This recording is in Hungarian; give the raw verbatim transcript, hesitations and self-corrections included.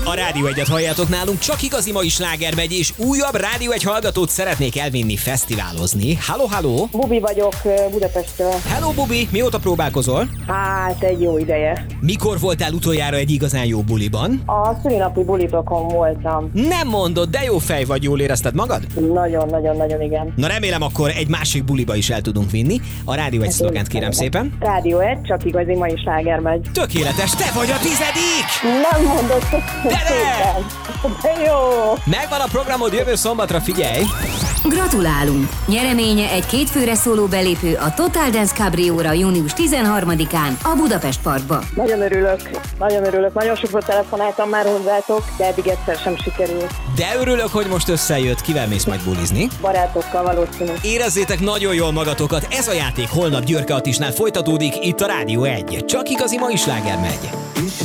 A Rádió egyet halljátok nálunk, csak igazi mai sláger megy, és újabb Rádió egy hallgatót szeretnék elvinni fesztiválozni. Halló, halló! Bubi vagyok Budapestről. Hello, Bubi! Mióta próbálkozol? Hát egy jó ideje. Mikor voltál utoljára egy igazán jó buliban? A szülinapi bulitokon voltam. Nem mondod, de jó fej vagy, jól érezted magad? Nagyon-nagyon-nagyon igen. Na remélem, akkor egy másik buliba is el tudunk vinni. A Rádió egy szlogent kérem szépen. Rádió egy, csak igazi mai sláger megy. Tökéletes, te vagy a tizedik! Nem mondod, hogy De de! de jó! Megvan a programod jövő szombatra, figyelj! Gratulálunk! Nyereménye egy kétfőre szóló belépő a Total Dance Cabrióra június tizenharmadikán a Budapest Parkba. Nagyon örülök, nagyon örülök. Nagyon sokszor telefonáltam már hozzátok, de eddig egyszer sem sikerült. De örülök, hogy most összejött, kivel mész majd bulizni? Barátokkal valószínű. Érezzétek nagyon jól magatokat, ez a játék holnap Györke Attisnál folytatódik, itt a Rádió egy. Csak igazi mai sláger megy.